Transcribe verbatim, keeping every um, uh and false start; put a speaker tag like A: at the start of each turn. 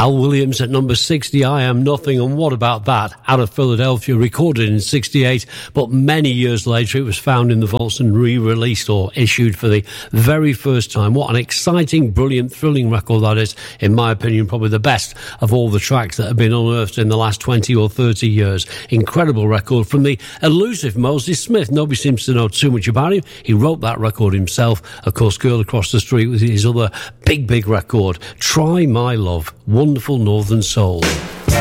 A: Al Williams at number sixty, I Am Nothing, and what about that? Out of Philadelphia, recorded in sixty-eight, but many years later it was found in the vaults and re-released or issued for the very first time. What an exciting, brilliant, thrilling record that is. In my opinion, probably the best of all the tracks that have been unearthed in the last twenty or thirty years. Incredible record from the elusive Moses Smith. Nobody seems to know too much about him. He wrote that record himself. Of course, Girl Across the Street was his other big, big record. Try My Love, Wonderful Northern Soul.